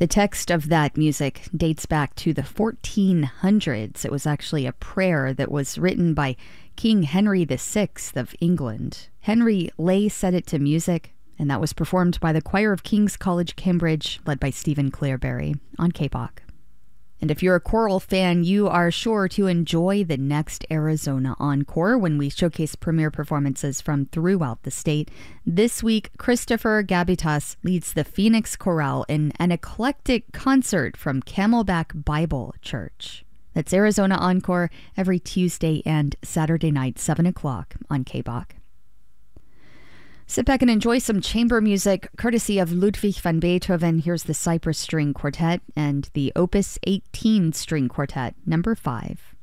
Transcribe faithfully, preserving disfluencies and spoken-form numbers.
The text of that music dates back to the fourteen hundreds. It was actually a prayer that was written by King Henry the Sixth of England. Henry Lay set it to music, and that was performed by the Choir of King's College, Cambridge, led by Stephen Clairberry on K B O C. And if you're a choral fan, you are sure to enjoy the next Arizona Encore when we showcase premiere performances from throughout the state. This week, Christopher Gabitas leads the Phoenix Chorale in an eclectic concert from Camelback Bible Church. That's Arizona Encore every Tuesday and Saturday night, seven o'clock on K B O C. Sit back and enjoy some chamber music courtesy of Ludwig van Beethoven. Here's the Cypress String Quartet and the Opus eighteen String Quartet, number five.